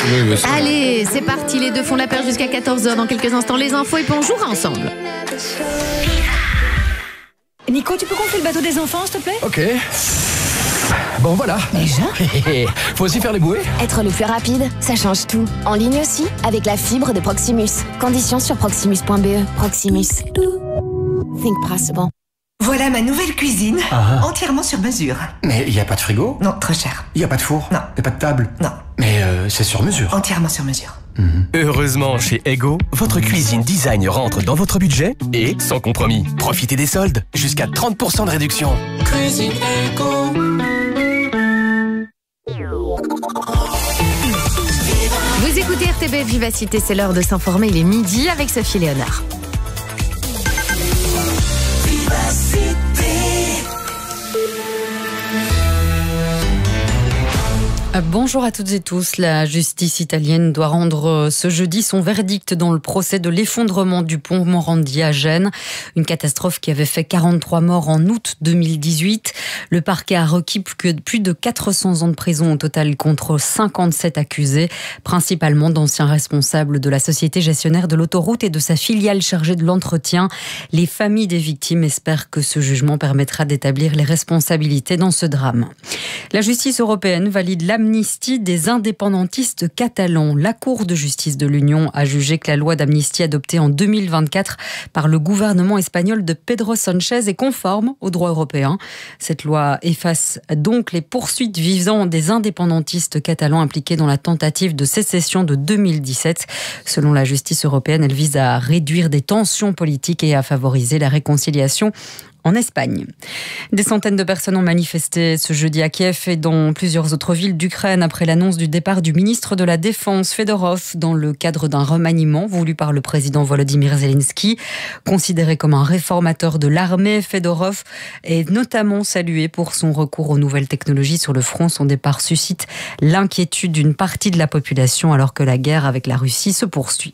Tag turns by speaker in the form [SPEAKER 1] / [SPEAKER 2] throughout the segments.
[SPEAKER 1] Oui,
[SPEAKER 2] Allez, c'est parti, les deux font la paire jusqu'à 14h. Dans quelques instants, les infos et puis on jouera ensemble.
[SPEAKER 3] Nico, tu peux gonfler le bateau des enfants, s'il te plaît?
[SPEAKER 4] Ok. Bon, voilà.
[SPEAKER 3] Déjà?
[SPEAKER 4] Faut aussi faire les bouées.
[SPEAKER 5] Être le plus rapide, ça change tout. En ligne aussi, avec la fibre de Proximus. Conditions sur proximus.be. Proximus. Think possible.
[SPEAKER 6] Voilà ma nouvelle cuisine, entièrement sur mesure.
[SPEAKER 4] Mais il n'y a pas de frigo?
[SPEAKER 6] Non, trop cher.
[SPEAKER 4] Il n'y a pas de four?
[SPEAKER 6] Non.
[SPEAKER 4] Il n'y a pas de table?
[SPEAKER 6] Non.
[SPEAKER 4] Mais c'est sur mesure.
[SPEAKER 6] Entièrement sur mesure.
[SPEAKER 7] Heureusement, chez Ego, votre cuisine design rentre dans votre budget et sans compromis. Profitez des soldes, jusqu'à 30% de réduction.
[SPEAKER 8] Cuisine Ego.
[SPEAKER 2] Vous écoutez RTBF Vivacité, c'est l'heure de s'informer, il est midi avec Sophie Léonard.
[SPEAKER 9] Bonjour à toutes et tous. La justice italienne doit rendre ce jeudi son verdict dans le procès de l'effondrement du pont Morandi à Gênes. Une catastrophe qui avait fait 43 morts en août 2018. Le parquet a requis plus de 400 ans de prison au total contre 57 accusés, principalement d'anciens responsables de la société gestionnaire de l'autoroute et de sa filiale chargée de l'entretien. Les familles des victimes espèrent que ce jugement permettra d'établir les responsabilités dans ce drame. La justice européenne valide l'amnistie des indépendantistes catalans. La Cour de justice de l'Union a jugé que la loi d'amnistie adoptée en 2024 par le gouvernement espagnol de Pedro Sánchez est conforme au droit européen. Cette loi efface donc les poursuites visant des indépendantistes catalans impliqués dans la tentative de sécession de 2017. Selon la justice européenne, elle vise à réduire des tensions politiques et à favoriser la réconciliation en Espagne. Des centaines de personnes ont manifesté ce jeudi à Kiev et dans plusieurs autres villes d'Ukraine après l'annonce du départ du ministre de la Défense, Fedorov, dans le cadre d'un remaniement voulu par le président Volodymyr Zelensky. Considéré comme un réformateur de l'armée, Fedorov est notamment salué pour son recours aux nouvelles technologies sur le front. Son départ suscite l'inquiétude d'une partie de la population alors que la guerre avec la Russie se poursuit.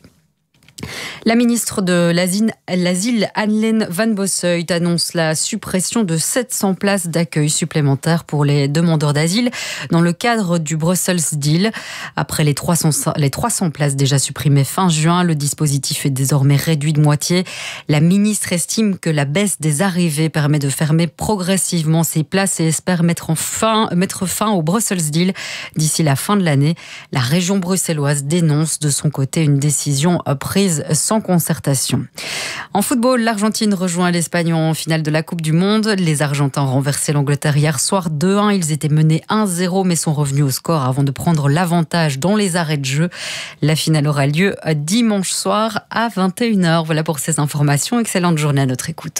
[SPEAKER 9] La ministre de l'Asile, Anne-Lene Van Bossuyt, annonce la suppression de 700 places d'accueil supplémentaires pour les demandeurs d'asile dans le cadre du Brussels Deal. Après les 300 places déjà supprimées fin juin, le dispositif est désormais réduit de moitié. La ministre estime que la baisse des arrivées permet de fermer progressivement ces places et espère mettre fin au Brussels Deal d'ici la fin de l'année. La région bruxelloise dénonce de son côté une décision prise sans concertation. En football, l'Argentine rejoint l'Espagne en finale de la Coupe du Monde. Les Argentins ont renversé l'Angleterre hier soir 2-1. Ils étaient menés 1-0 mais sont revenus au score avant de prendre l'avantage dans les arrêts de jeu. La finale aura lieu dimanche soir à 21h. Voilà pour ces informations. Excellente journée à notre écoute.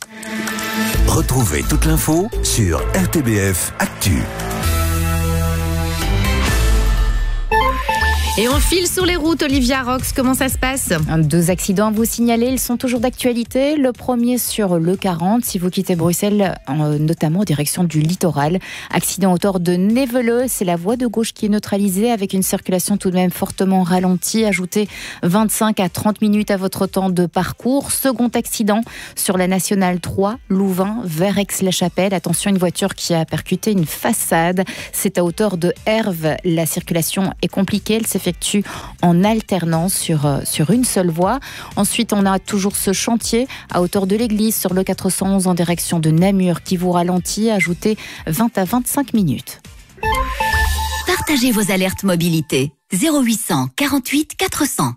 [SPEAKER 10] Retrouvez toute l'info sur RTBF Actu.
[SPEAKER 2] Et on file sur les routes, Olivia Rox, comment ça se passe?
[SPEAKER 11] 2 accidents à vous signaler, ils sont toujours d'actualité. Le premier sur le 40, si vous quittez Bruxelles, notamment en direction du littoral. Accident au tort de Neveleux, c'est la voie de gauche qui est neutralisée avec une circulation tout de même fortement ralentie. Ajoutez 25 à 30 minutes à votre temps de parcours. Second accident sur la nationale 3, Louvain, vers Aix-la-Chapelle. Attention, une voiture qui a percuté une façade. C'est à hauteur de Herve. La circulation est compliquée, elle s'effectue en alternance sur une seule voie. Ensuite, on a toujours ce chantier à hauteur de l'église sur le 411 en direction de Namur qui vous ralentit. Ajoutez 20 à 25 minutes.
[SPEAKER 12] Partagez vos alertes mobilité. 0800 48 400.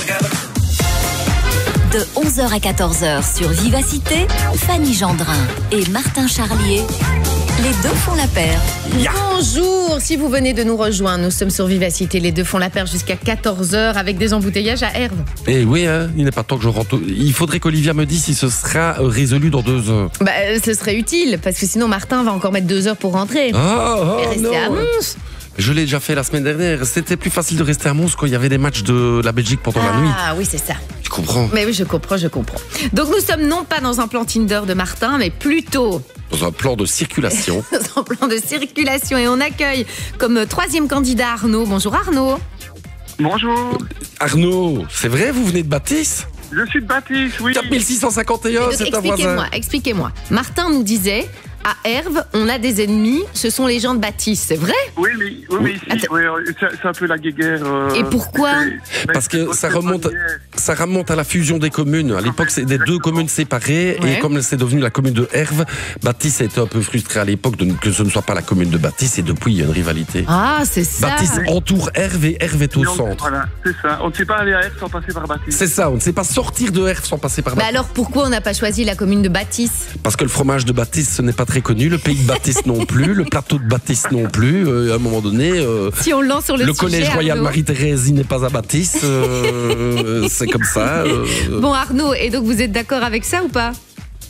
[SPEAKER 12] De 11h à 14h sur Vivacité, Fanny Gendrin et Martin Charlier. Les deux font la paire.
[SPEAKER 2] Bonjour, si vous venez de nous rejoindre, nous sommes sur Vivacité. Les deux font la paire jusqu'à 14h avec des embouteillages à Herve.
[SPEAKER 1] Et oui, il n'est pas temps que je rentre. Il faudrait qu'Olivia me dise si ce sera résolu dans 2 heures.
[SPEAKER 2] Ce serait utile, parce que sinon Martin va encore mettre 2 heures pour rentrer. Et rester à Mons.
[SPEAKER 1] Je l'ai déjà fait la semaine dernière. C'était plus facile de rester à Mons quand il y avait des matchs de la Belgique pendant la nuit.
[SPEAKER 2] Ah oui, c'est ça.
[SPEAKER 1] Tu comprends?
[SPEAKER 2] Mais oui, je comprends. Donc nous sommes non pas dans un plan Tinder de Martin, mais plutôt
[SPEAKER 1] dans un plan de circulation.
[SPEAKER 2] Dans un plan de circulation. Et on accueille comme 3e candidat Arnaud. Bonjour Arnaud.
[SPEAKER 13] Bonjour.
[SPEAKER 1] Arnaud, c'est vrai, vous venez de Baptiste?
[SPEAKER 13] Je suis de Baptiste, oui.
[SPEAKER 1] 4651, c'est un voisin.
[SPEAKER 2] Expliquez-moi. Martin nous disait, à Herve, on a des ennemis, ce sont les gens de Baptiste, c'est vrai?
[SPEAKER 13] Oui, c'est un peu la guéguerre.
[SPEAKER 2] Et pourquoi?
[SPEAKER 1] Parce que ça remonte à la fusion des communes. À l'époque, c'est des deux communes séparées.
[SPEAKER 2] Ouais.
[SPEAKER 1] Et comme c'est devenu la commune de Herve, Baptiste a été un peu frustré à l'époque que ce ne soit pas la commune de Baptiste. Et depuis, il y a une rivalité.
[SPEAKER 2] Ah, c'est ça.
[SPEAKER 1] Baptiste entoure Herve et Herve est au centre.
[SPEAKER 13] Voilà, c'est ça. On ne sait pas aller à Herve sans passer par Baptiste.
[SPEAKER 1] C'est ça, on ne sait pas sortir de Herve sans passer par
[SPEAKER 2] Bah
[SPEAKER 1] Baptiste.
[SPEAKER 2] alors pourquoi on n'a pas choisi la commune de Baptiste?
[SPEAKER 1] Parce que le fromage de Baptiste, ce n'est pas très connu. Le pays de Baptiste non plus. Le plateau de Baptiste non plus. À un moment donné,
[SPEAKER 2] Si on lance sur le
[SPEAKER 1] le
[SPEAKER 2] sujet,
[SPEAKER 1] collège Royal
[SPEAKER 2] Arnaud.
[SPEAKER 1] Marie-Thérèse, il n'est pas à Baptiste. C'est comme ça.
[SPEAKER 2] Bon Arnaud, et donc vous êtes d'accord avec ça ou pas?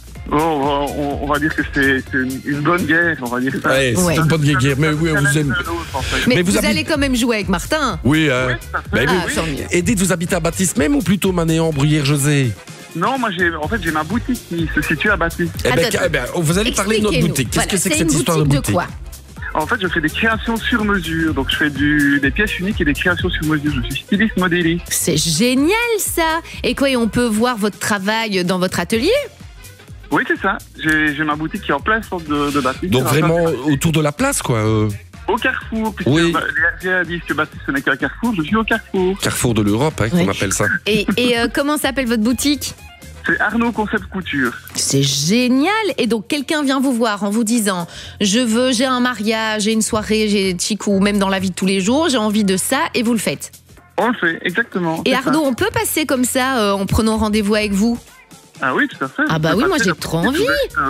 [SPEAKER 13] On va dire que c'est une bonne guerre, on va dire ça.
[SPEAKER 1] Ouais, c'est une bonne guerre, mais oui, on vous aime.
[SPEAKER 2] Mais vous allez quand même jouer avec Martin?
[SPEAKER 1] Oui, hein.
[SPEAKER 13] Oui,
[SPEAKER 2] tant mieux.
[SPEAKER 1] Et dites, vous habitez à Baptiste même ou plutôt Manéan, Bruyères-José?
[SPEAKER 13] Non, moi j'ai ma boutique qui se situe à Baptiste.
[SPEAKER 1] Vous allez parler de notre boutique. Qu'est-ce que c'est que cette histoire de boutique?
[SPEAKER 13] En fait, je fais des créations sur mesure. Donc, je fais des pièces uniques et des créations sur mesure. Je suis styliste modéliste.
[SPEAKER 2] C'est génial ça. Et quoi, et on peut voir votre travail dans votre atelier?
[SPEAKER 13] Oui, c'est ça. J'ai ma boutique qui est en plein centre de Baptiste.
[SPEAKER 1] Donc vraiment autour de la place, quoi.
[SPEAKER 13] Au Carrefour, puisque
[SPEAKER 1] Oui.
[SPEAKER 13] les RGA disent que Baptiste ce n'est qu'un carrefour, je suis au Carrefour.
[SPEAKER 1] Carrefour de l'Europe, hein, qu'on appelle ça.
[SPEAKER 2] Et comment s'appelle votre boutique?
[SPEAKER 13] C'est Arnaud Concept Couture.
[SPEAKER 2] C'est génial. Et donc quelqu'un vient vous voir en vous disant j'ai un mariage, j'ai une soirée, j'ai chic ou même dans la vie de tous les jours, j'ai envie de ça, et vous le faites.
[SPEAKER 13] On le fait, exactement.
[SPEAKER 2] Et Arnaud, on peut passer comme ça en prenant rendez-vous avec vous?
[SPEAKER 13] Ah oui, tout à fait.
[SPEAKER 2] Ah bah oui, moi j'ai trop envie.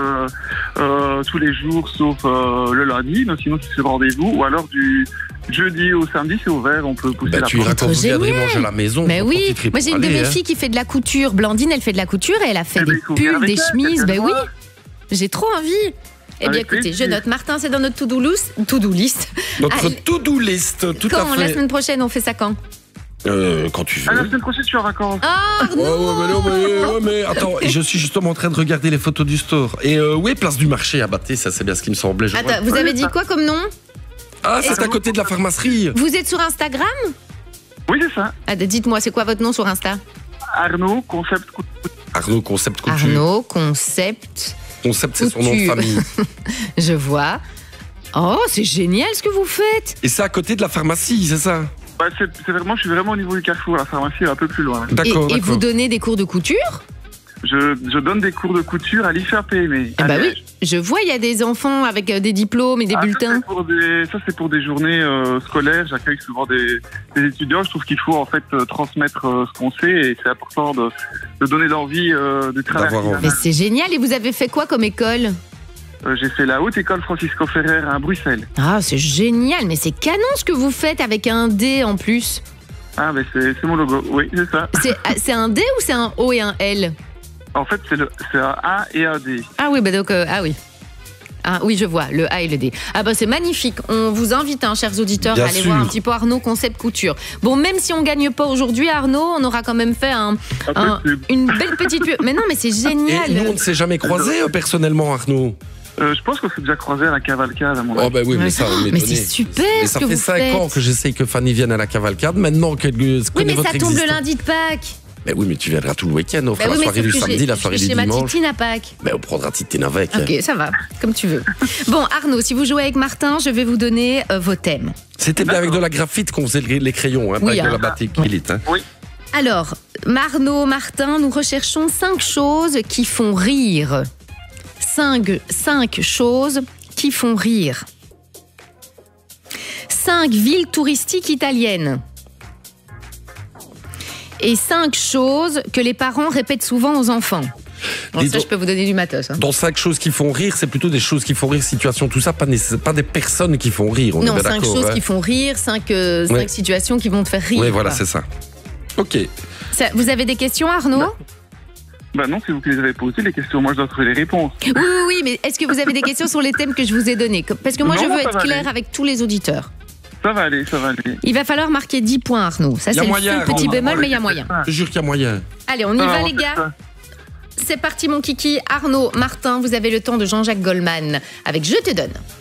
[SPEAKER 13] Tous les jours, sauf le lundi, mais sinon c'est sur rendez-vous, ou alors du jeudi au samedi, c'est ouvert, on peut pousser la
[SPEAKER 1] tu iras quand vous viendrez manger à la maison.
[SPEAKER 2] Mais oui, moi j'ai une de mes filles qui fait de la couture. Blandine, elle fait de la couture et elle a fait des pulls, des chemises. Ben oui, j'ai trop envie. Eh bien écoutez, je note. Martin, c'est dans notre to-do list.
[SPEAKER 1] Notre to-do list, tout à
[SPEAKER 2] Quand?
[SPEAKER 1] fait.
[SPEAKER 2] La semaine prochaine, on fait ça quand?
[SPEAKER 1] Quand tu veux.
[SPEAKER 13] La semaine prochaine, je suis en vacances.
[SPEAKER 2] Ah,
[SPEAKER 1] mais attends, je suis justement en train de regarder les photos du store. Et oui, place du marché à Baptiste, ça c'est bien ce qui me semblait.
[SPEAKER 2] Attends, vous avez dit quoi comme nom?
[SPEAKER 1] Ah, c'est à côté de la pharmacie.
[SPEAKER 2] Vous êtes sur Instagram?
[SPEAKER 13] Oui, c'est ça.
[SPEAKER 2] Ah, dites-moi, c'est quoi votre nom sur Insta?
[SPEAKER 13] Arnaud Concept Couture.
[SPEAKER 1] Arnaud Concept Couture.
[SPEAKER 2] Arnaud Concept.
[SPEAKER 1] Concept, c'est son nom de famille.
[SPEAKER 2] Je vois. Oh, c'est génial ce que vous faites.
[SPEAKER 1] Et c'est à côté de la pharmacie, c'est ça?
[SPEAKER 13] Bah, c'est vraiment, je suis vraiment au niveau du Carrefour. La pharmacie est un peu plus loin.
[SPEAKER 1] D'accord.
[SPEAKER 2] Et vous donnez des cours de couture?
[SPEAKER 13] Je donne des cours de couture à l'IFRPME.
[SPEAKER 2] Ah bah oui, je vois, il y a des enfants avec des diplômes et des bulletins.
[SPEAKER 13] Ça, c'est pour des journées scolaires. J'accueille souvent des étudiants. Je trouve qu'il faut en fait transmettre ce qu'on sait et c'est important de donner l'envie de travailler.
[SPEAKER 2] Mais c'est génial. Et vous avez fait quoi comme école?
[SPEAKER 13] J'ai fait la haute école Francisco Ferrer à Bruxelles.
[SPEAKER 2] Ah, c'est génial. Mais c'est canon ce que vous faites avec un D en plus.
[SPEAKER 13] Ah, mais c'est mon logo. Oui, c'est ça.
[SPEAKER 2] C'est un D ou c'est un O et un L?
[SPEAKER 13] En fait, c'est un A et un D.
[SPEAKER 2] Ah oui, bah donc, ah oui. Ah oui, je vois, le A et le D. Ah bah c'est magnifique. On vous invite, chers auditeurs, à aller voir un petit peu Arnaud Concept Couture. Bon, même si on gagne pas aujourd'hui, Arnaud, on aura quand même fait une belle petite... Mais non, mais c'est génial.
[SPEAKER 1] Et nous, on ne s'est jamais croisés personnellement, Arnaud.
[SPEAKER 13] Je pense qu'on s'est déjà croisé à la cavalcade à mon avis.
[SPEAKER 1] Oh bah oui, mais ça, on
[SPEAKER 2] mais c'est super
[SPEAKER 1] mais
[SPEAKER 2] ce que vous faites.
[SPEAKER 1] Ça fait 5 ans que j'essaye que Fanny vienne à la cavalcade. Maintenant qu'elle connaît votre existence.
[SPEAKER 2] Oui, mais ça tombe le lundi de Pâques.
[SPEAKER 1] Mais oui, mais tu viendras tout le week-end. On fera la soirée du samedi, la soirée du dimanche.
[SPEAKER 2] Chez ma titine à Pâques.
[SPEAKER 1] Mais on prendra titine avec.
[SPEAKER 2] Ok, ça va, comme tu veux. Bon, Arnaud, si vous jouez avec Martin, je vais vous donner vos thèmes.
[SPEAKER 1] C'était bien avec de la graphite qu'on faisait les crayons, pas avec de la batik.
[SPEAKER 13] Oui.
[SPEAKER 2] Alors, Arnaud, Martin, nous recherchons 5 choses qui font rire. 5 choses qui font rire. 5 villes touristiques italiennes. Et 5 choses que les parents répètent souvent aux enfants. Bon, ça, je peux vous donner du matos.
[SPEAKER 1] Dans 5 choses qui font rire, c'est plutôt des choses qui font rire, situation, tout ça, pas des personnes qui font rire.
[SPEAKER 2] Non, 5 choses qui font rire, 5 situations qui vont te faire rire.
[SPEAKER 1] Oui, voilà, c'est ça. Ok.
[SPEAKER 2] Vous avez des questions, Arnaud ?
[SPEAKER 13] Bah non, c'est vous qui les avez posées les questions. Moi, je dois trouver les réponses.
[SPEAKER 2] Oui, mais est-ce que vous avez des questions sur les thèmes que je vous ai donnés ? Parce que moi, je veux être claire avec tous les auditeurs.
[SPEAKER 13] Ça va aller.
[SPEAKER 2] Il va falloir marquer 10 points, Arnaud. Ça, c'est le seul petit bémol, mais il y a moyen.
[SPEAKER 1] Je jure qu'il y a moyen.
[SPEAKER 2] Allez, on y va, les gars. C'est parti, mon kiki. Arnaud, Martin, vous avez le temps de Jean-Jacques Goldman avec Je te donne.